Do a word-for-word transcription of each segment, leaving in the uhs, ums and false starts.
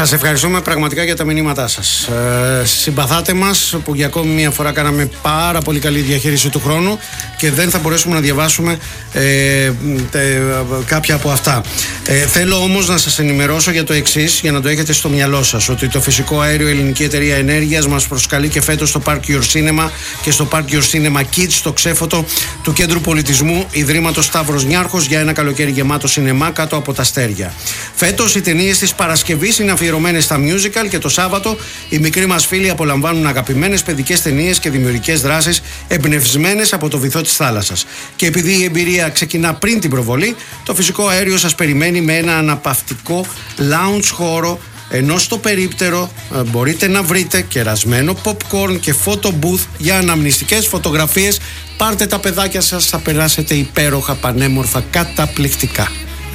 Σας ευχαριστούμε πραγματικά για τα μηνύματά σας. Ε, συμπαθάτε μας που για ακόμη μια φορά κάναμε πάρα πολύ καλή διαχείριση του χρόνου και δεν θα μπορέσουμε να διαβάσουμε ε, τε, κάποια από αυτά. Ε, θέλω όμως να σας ενημερώσω για το εξής, για να το έχετε στο μυαλό σας, ότι το φυσικό αέριο Ελληνική Εταιρεία Ενέργειας μας προσκαλεί και φέτος στο Park Your Cinema και στο Park Your Cinema Kids, στο ξέφωτο του Κέντρου Πολιτισμού Ιδρύματος Σταύρος Νιάρχος, για ένα καλοκαίρι γεμάτο σινεμά κάτω από τα αστέρια. Φέτος οι ταινίες της Παρασκευής είναι αφιερωμένες στα musical και το Σάββατο οι μικροί μας φίλοι απολαμβάνουν αγαπημένες παιδικές ταινίες και δημιουργικές δράσεις εμπνευσμένες από το βυθό της θάλασσας. Και επειδή η εμπειρία ξεκινά πριν την προβολή, το φυσικό αέριο σας περιμένει με ένα αναπαυτικό lounge χώρο, ενώ στο περίπτερο μπορείτε να βρείτε κερασμένο popcorn και photo booth για αναμνηστικές φωτογραφίες. Πάρτε τα παιδάκια σας, θα περάσετε υπέροχα, πανέμορφα, καταπληκτικά.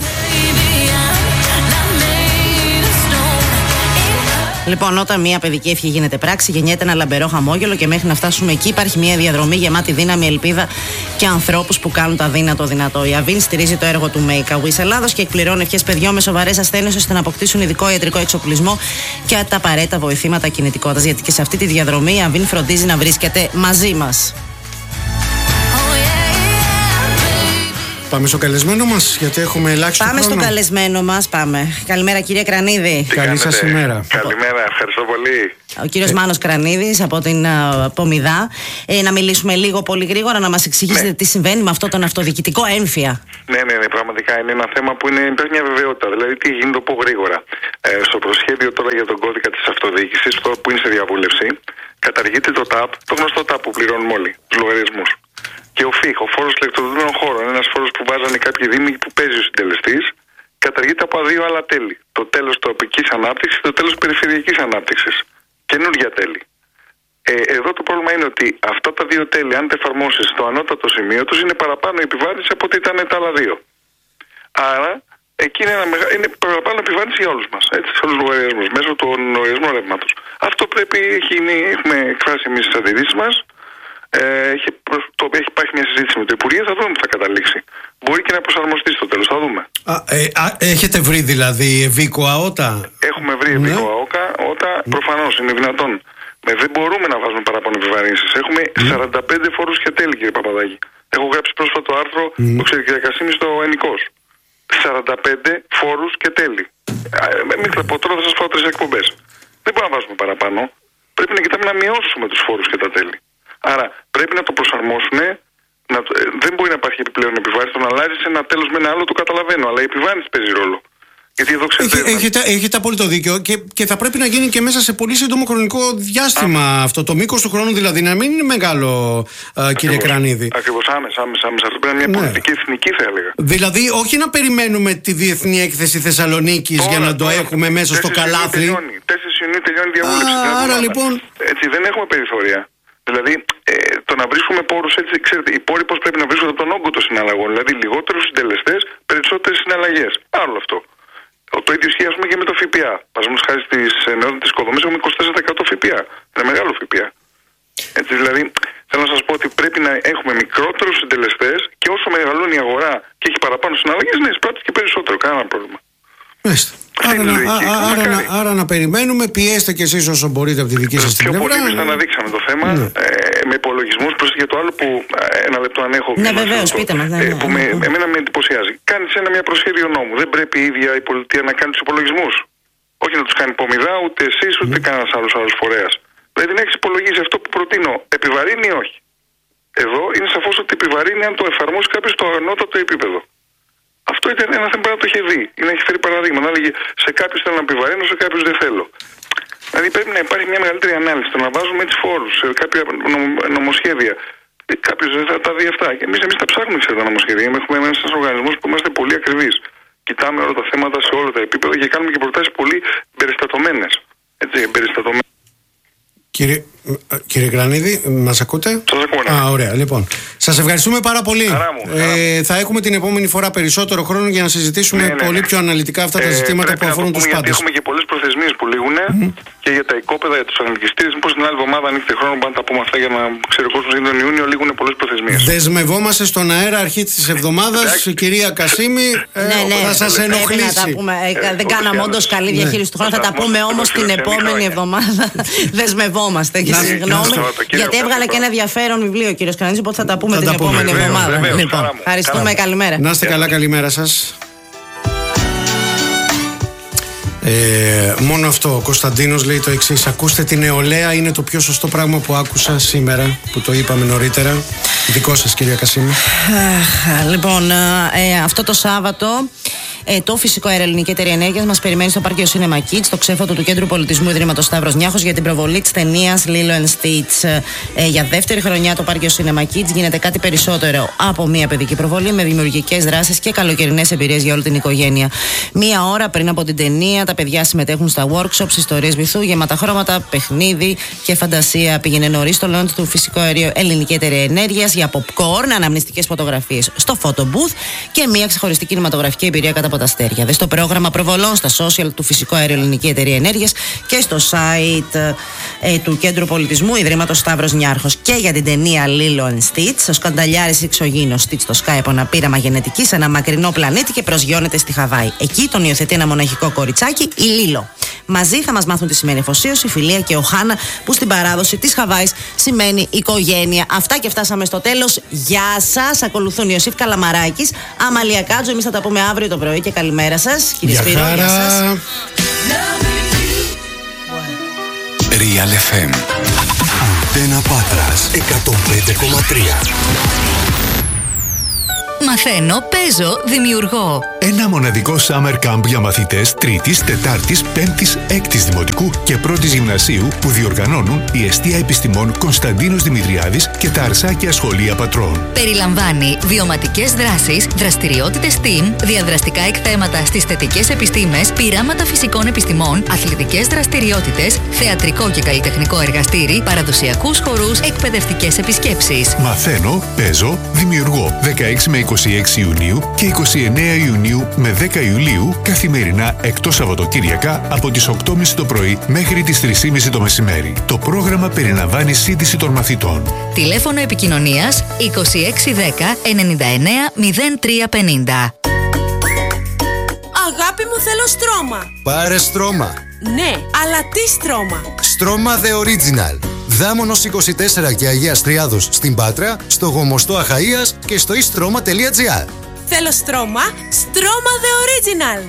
Λοιπόν, όταν μια παιδική ευχή γίνεται πράξη, γεννιέται ένα λαμπερό χαμόγελο και μέχρι να φτάσουμε εκεί υπάρχει μια διαδρομή γεμάτη δύναμη, ελπίδα και ανθρώπους που κάνουν τα δύνατο δυνατό. Η Avin στηρίζει το έργο του Make a Wish Ελλάδος και εκπληρώνει ευχές παιδιών με σοβαρές ασθένειες ώστε να αποκτήσουν ειδικό ιατρικό εξοπλισμό και τα απαραίτητα βοηθήματα κινητικότητας. Γιατί και σε αυτή τη διαδρομή η Avin φροντίζει να βρίσκεται μαζί μας. Πάμε στο καλεσμένο μας, γιατί έχουμε ελάχιστο Πάμε χρόνο. στο καλεσμένο μας, πάμε. Καλημέρα κύριε Κρανίδη. Καλή σας ημέρα. Καλημέρα, ευχαριστώ πολύ. Ο κύριος ε... Μάνος Κρανίδης από την uh, Πομιδά. Ε, να μιλήσουμε λίγο πολύ γρήγορα, να μας εξηγήσετε ναι. τι συμβαίνει με αυτό τον αυτοδιοικητικό έμφυα. Ναι, ναι, ναι, πραγματικά είναι ένα θέμα που είναι μια βεβαιότητα. Δηλαδή, τι γίνεται, το πω γρήγορα. Ε, στο προσχέδιο τώρα για τον κώδικα της αυτοδιοίκησης, που είναι σε διαβούλευση, καταργείται το ΤΑΠ, το γνωστό ΤΑΠ που πληρώνουμε όλοι, τους λογαριασμούς. Και ο ΦΥΧ, ο φόρος ηλεκτροδοτημένων χώρων, ένας φόρος που βάζανε κάποιοι δήμοι που παίζει ο συντελεστής, καταργείται από δύο άλλα τέλη. Το τέλος τοπικής ανάπτυξης και το τέλος περιφερειακής ανάπτυξης. Καινούργια τέλη. Ε, εδώ το πρόβλημα είναι ότι αυτά τα δύο τέλη, αν τα εφαρμόσεις στο ανώτατο σημείο τους, είναι παραπάνω επιβάρυνση από ότι ήταν τα άλλα δύο. Άρα, εκεί είναι, ένα μεγα... είναι παραπάνω επιβάρυνση για όλους μας. Έτσι, σε όλους τους λογαριασμούς, μέσω των λογαριασμών ρεύματος. Αυτό πρέπει, έχει, έχουμε εκφράσει εμείς τις αντιρρήσεις μας. Ε, έχει, το, έχει υπάρχει μια συζήτηση με το Υπουργείο, θα δούμε που θα καταλήξει. Μπορεί και να προσαρμοστεί στο τέλος, θα δούμε. Α, ε, α, έχετε βρει δηλαδή ευήκο ΑΟΤΑ? Έχουμε βρει ευήκο ναι. ΑΟΚΑ, ΟΤΑ, προφανώς είναι δυνατόν. Ε, δεν μπορούμε να βάζουμε παραπάνω επιβαρύνσεις. Έχουμε mm. σαράντα πέντε φόρους και τέλη, κύριε Παπαδάκη. Έχω γράψει πρόσφατο άρθρο, mm. το ξέρει κύριε Κασίμη, στο Ενικός. σαράντα πέντε φόρους και τέλη. Ε, μην θα πω τώρα, θα σας πω τρεις εκπομπές. Δεν μπορούμε να βάζουμε παραπάνω. Πρέπει να κοιτάμε να μειώσουμε τους φόρους και τα τέλη. Άρα πρέπει να το προσαρμόσουν. Να, ε, δεν μπορεί να υπάρχει επιπλέον επιβάρυνση. Το να αλλάζει ένα τέλος με ένα άλλο το καταλαβαίνω. Αλλά η επιβάρυνση παίζει ρόλο. Γιατί εδώ ξέρετε. Έχει, έχετε, έχετε απόλυτο δίκιο και, και θα πρέπει να γίνει και μέσα σε πολύ σύντομο χρονικό διάστημα Ά. αυτό. Το μήκος του χρόνου δηλαδή να μην είναι μεγάλο, α, κύριε Κρανίδη. Ακριβώς, άμεσα, άμεσα, άμεσα. Αυτό πρέπει να είναι μια πολιτική ναι. εθνική, θα έλεγα. Δηλαδή, όχι να περιμένουμε τη Διεθνή Έκθεση Θεσσαλονίκης τώρα, για να το τώρα, έχουμε μέσα στο καλάθι. τέσσερις Ιουνίου τελειώνει η διαβούλευση. Άρα λοιπόν. Έτσι, δεν έχουμε περιθώρια. Δηλαδή, ε, το να βρίσκουμε πόρους έτσι, ξέρετε, οι πόροι πώς πρέπει να βρίσκονται από τον όγκο των συναλλαγών. Δηλαδή, λιγότερους συντελεστές, περισσότερες συναλλαγές. Άλλο αυτό. Το ίδιο ισχύει, ας πούμε, και με το ΦΠΑ. Παραδείγματος χάρη στις νεότητες οικοδομές έχουμε είκοσι τέσσερα τοις εκατό ΦΠΑ. Είναι μεγάλο ΦΠΑ. Έτσι, δηλαδή, θέλω να σας πω ότι πρέπει να έχουμε μικρότερους συντελεστές και όσο μεγαλώνει η αγορά και έχει παραπάνω συναλλαγές, ναι, εισπράττει και περισσότερο. Κανένα πρόβλημα. Μάλιστα. Άρα, να, α, άρα, να, άρα να περιμένουμε, πιέστε κι εσείς όσο μπορείτε από τη δική σας την πλευρά. Πιο πολύ εμείς αναδείξαμε το θέμα ναι. ε, με υπολογισμούς προς για το άλλο που ε, ένα λεπτό αν έχω ναι, βεβαίως, πείτε μας, ναι, ε, ναι, που ναι, με, ναι. εμένα με εντυπωσιάζει. Κάνεις ένα μια προσχέδιο νόμου. Δεν πρέπει η ίδια η πολιτεία να κάνει τους υπολογισμούς. Όχι να τους κάνει Πομιδά, ούτε εσείς, ούτε mm. κανένας άλλος άλλος φορέας. Πρέπει να έχεις υπολογίσει αυτό που προτείνω. Επιβαρύνει ή όχι. Εδώ είναι σαφώς ότι επιβαρύνει αν το εφαρμόσει κάποιος στο ανώτατο επίπεδο. Αυτό ήταν ένα θέμα που το είχε δει. Είναι έχει φέρει παραδείγμα. Να λέγει σε κάποιους θέλω να επιβαρύνω, σε κάποιους δεν θέλω. Δηλαδή πρέπει να υπάρχει μια μεγαλύτερη ανάλυση. Το να βάζουμε έτσι φόρους σε κάποια νομοσχέδια. Κάποιος δεν θα τα δει αυτά. Και εμείς, εμείς τα ψάχνουμε σε τα νομοσχέδια. Έχουμε ένας οργανισμός που είμαστε πολύ ακριβείς. Κοιτάμε όλα τα θέματα σε όλα τα επίπεδα και κάνουμε και προτάσεις πολύ περιστατωμένες. Έτσι, περιστατωμένες. Κύριε, κύριε Κρανίδη, μας ακούτε? Σας ακούω, ναι. Α, ωραία. Λοιπόν, σας ευχαριστούμε πάρα πολύ. Χαρά μου, χαρά ε, θα έχουμε την επόμενη φορά περισσότερο χρόνο για να συζητήσουμε ναι, ναι, ναι. πολύ πιο αναλυτικά αυτά τα ζητήματα ε, που αφορούν τους πάντες. Γιατί έχουμε και πολλές προθεσμίες που λήγουν mm-hmm. και για τα οικόπεδα, για τους αθλητιστές. Μήπως την άλλη εβδομάδα, αν έχετε χρόνο, μπορούμε να τα πούμε αυτά για να ξέρει ο κόσμος. Είναι τον Ιούνιο, λίγουν πολλές προθεσμίες. Δεσμευόμαστε στον αέρα αρχή της εβδομάδας, κυρία Κασίμη. Ε, ναι, ναι, θα σας ενοχλήσει. Να τα πούμε. Ε, δεν κάναμε όντως καλή διαχείριση του χρόνου. Θα τα πούμε όμως την επόμενη εβδομάδα. Δεσμευόμαστε. Και συγγνώμη. Γιατί έβγαλε και ένα ενδιαφέρον βιβλίο ο κύριος Κανανίδης, οπότε θα τα πούμε την επόμενη εβδομάδα. Ευχαριστούμε, καλημέρα. Να είστε καλά, καλημέρα σας. Ε, μόνο αυτό. Ο Κωνσταντίνος λέει το εξής: ακούστε την νεολαία, είναι το πιο σωστό πράγμα που άκουσα σήμερα, που το είπαμε νωρίτερα. Δικό σας, κυρία Κασίμη. Λοιπόν, ε, αυτό το Σάββατο ε, το Φυσικό Αέριο Ελληνική Εταιρεία Ενέργειας μας περιμένει στο Πάρκιο Cinema Kids, στο ξέφωτο του Κέντρου Πολιτισμού Ιδρύματος Σταύρος Νιάρχος, για την προβολή της ταινίας Lilo and Stitch. Ε, για δεύτερη χρονιά το Πάρκιο Cinema Kids γίνεται κάτι περισσότερο από μια παιδική προβολή, με δημιουργικές δράσεις και καλοκαιρινές εμπειρίες για όλη την οικογένεια. Μία ώρα πριν από την ταινία, τα παιδιά συμμετέχουν στα workshops, ιστορίες βυθού, γεμάτα χρώματα, παιχνίδι και φαντασία. Πήγαινε νωρίς στο launch του Φυσικό Αέριο Ελληνική Εταιρεία Ενέργειας για popcorn, αναμνηστικές φωτογραφίες στο photo booth και μια ξεχωριστή κινηματογραφική εμπειρία κατά από τα αστέρια. Δες το πρόγραμμα προβολών στα social του Φυσικό Αέριο Ελληνική Εταιρεία Ενέργειας και στο site ε, του Κέντρου Πολιτισμού Ιδρύματος Σταύρος Νιάρχος. Και για την ταινία Lilo and Stitch, ο σκανταλιάρης εξωγήινος Stitch το Sky από ένα πείραμα γενετική σε ένα μακρινό πλανήτη και προσγειώνεται στη Χαβάη. Εκεί τον υιοθετεί ένα μοναχικό κοριτσάκι, η Λίλο. Μαζί θα μας μάθουν τι σημαίνει αφοσίωση, φιλία και οχάνα, που στην παράδοση της Χαβάης σημαίνει οικογένεια. Αυτά και φτάσαμε στο τέλος. Γεια σας. Ακολουθούν Ιωσήφ Καλαμαράκης, Αμαλία Κάτζο. Εμείς θα τα πούμε αύριο το πρωί και καλημέρα σας. Κύριε Σπύρο, γεια σας. Real εφ εμ. Αντένα Πάτρας εκατόν πέντε κόμμα τρία. Μαθαίνω, παίζω, δημιουργώ. Ένα μοναδικό summer camp για μαθητές τρίτης, τετάρτης, πέμπτης, έκτης δημοτικού και πρώτης γυμνασίου που διοργανώνουν η Εστία Επιστημών Κωνσταντίνος Δημητριάδης και τα Αρσάκια Σχολεία Πατρών. Περιλαμβάνει βιωματικές δράσεις, δραστηριότητες STEAM, διαδραστικά εκθέματα στις θετικές επιστήμες, πειράματα φυσικών επιστημών, αθλητικές δραστηριότητες, θεατρικό και καλλιτεχνικό εργαστήρι, παραδοσιακούς χορούς, εκπαιδευτικές επισκέψεις. Μαθαίνω, παίζω, δημιουργώ. δεκαέξι με είκοσι έξι Ιουνίου και είκοσι εννέα Ιουνίου με δέκα Ιουλίου, καθημερινά εκτός Σαββατοκύριακα από τις οκτώ και μισή το πρωί μέχρι τις τρεις και μισή το μεσημέρι. Το πρόγραμμα περιλαμβάνει σύντηση των μαθητών. Τηλέφωνο επικοινωνίας είκοσι έξι δέκα ενενήντα εννέα μηδέν τρία πενήντα. Αγάπη μου, θέλω στρώμα. Πάρε στρώμα. Ναι, αλλά τι στρώμα? Στρώμα The Original. Δάμονος είκοσι τέσσερα και Αγίας Τριάδος στην Πάτρα, στο Γομοστό Αχαΐας και στο e-stroma τελεία gr. Θέλω στρώμα, στρώμα The Original.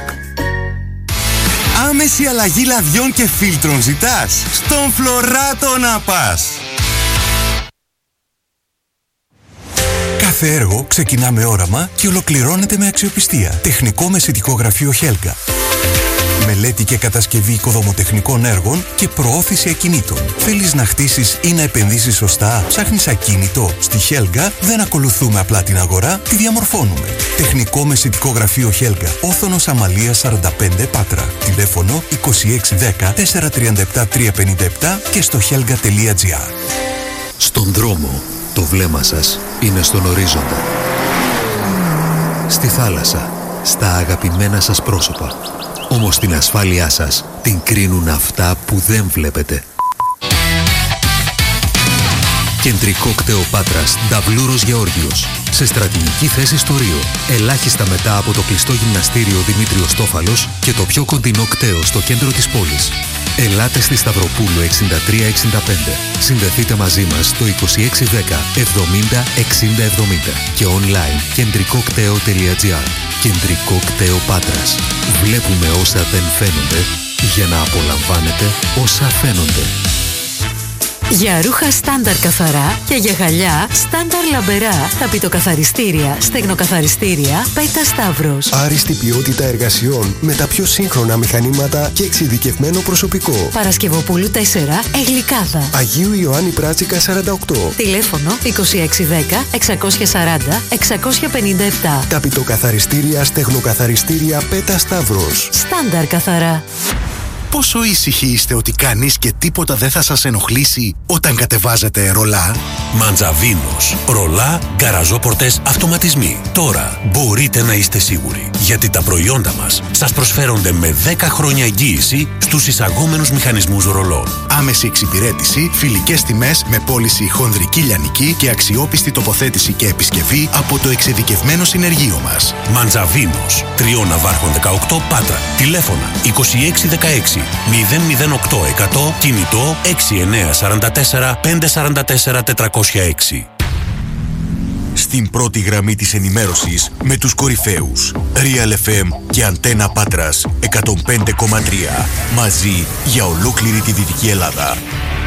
Άμεση αλλαγή λαδιών και φίλτρων ζητάς? Στον Φλωράτο να πας. Κάθε έργο ξεκινά με όραμα και ολοκληρώνεται με αξιοπιστία. Τεχνικό μεσητικό γραφείο Χέλγα. Μελέτη και κατασκευή οικοδομοτεχνικών έργων και προώθηση ακινήτων. Θέλεις να χτίσεις ή να επενδύσεις σωστά? Ψάχνεις ακίνητο? Στη Χέλγα δεν ακολουθούμε απλά την αγορά, τη διαμορφώνουμε. Τεχνικό μεσητικό γραφείο Χέλγα. Όθωνος Αμαλίας σαράντα πέντε Πάτρα. Τηλέφωνο είκοσι έξι δέκα τετρακόσια τριάντα επτά τριακόσια πενήντα επτά και στο χέλγα τελεία gr. Στον δρόμο, το βλέμμα σας είναι στον ορίζοντα. Στη θάλασσα, στα αγαπημένα σας πρόσωπα. Όμως την ασφάλειά σας την κρίνουν αυτά που δεν βλέπετε. Κεντρικό κτέο Πάτρας, Νταβλούρος Γεώργιος. Σε στρατηγική θέση στο Ρίο. Ελάχιστα μετά από το κλειστό γυμναστήριο Δημήτριος Τόφαλος και το πιο κοντινό κτέο στο κέντρο της πόλης. Ελάτε στη Σταυροπούλου εξήντα τρία εξήντα πέντε. Συνδεθείτε μαζί μας στο είκοσι έξι δέκα εβδομήντα εξήντα εβδομήντα και online κεντρικό κτέο τελεία gr. Κεντρικό κτέο Πάτρας. Βλέπουμε όσα δεν φαίνονται για να απολαμβάνετε όσα φαίνονται. Για ρούχα στάνταρ καθαρά και για γυαλιά στάνταρ λαμπερά, ταπητοκαθαριστήρια, στεγνοκαθαριστήρια, Πέτα Σταύρος. Άριστη ποιότητα εργασιών με τα πιο σύγχρονα μηχανήματα και εξειδικευμένο προσωπικό. Παρασκευοπούλου τέσσερα, Εγλικάδα. Αγίου Ιωάννη Πράτσικα σαράντα οκτώ. Τηλέφωνο είκοσι έξι δέκα εξακόσια σαράντα εξακόσια πενήντα επτά. Ταπητοκαθαριστήρια, στεγνοκαθαριστήρια, Πέτα Σταύρος. Στάνταρ καθαρά. Πόσο ήσυχοι είστε ότι κανείς και τίποτα δεν θα σας ενοχλήσει όταν κατεβάζετε ρολά? Μαντζαβίνος. Ρολά, γκαραζόπορτες, αυτοματισμοί. Τώρα μπορείτε να είστε σίγουροι, γιατί τα προϊόντα μας σας προσφέρονται με δέκα χρόνια εγγύηση στους εισαγόμενους μηχανισμούς ρολών. Άμεση εξυπηρέτηση, φιλικές τιμές με πώληση χονδρική λιανική και αξιόπιστη τοποθέτηση και επισκευή από το εξειδικευμένο συνεργείο μας. Μαντζαβίνος. Τριών Ναβάρχων δεκαοκτώ Πάτρα. Τηλέφωνα είκοσι έξι δεκαέξι μηδέν μηδέν οκτώ εκατό. Κινητό έξι εννιά τέσσερα τέσσερα πέντε τέσσερα τέσσερα τετρακόσια έξι. Στην πρώτη γραμμή της ενημέρωσης με τους κορυφαίους Real εφ εμ και Αντένα Πάτρας εκατόν πέντε κόμμα τρία. Μαζί για ολόκληρη τη Δυτική Ελλάδα.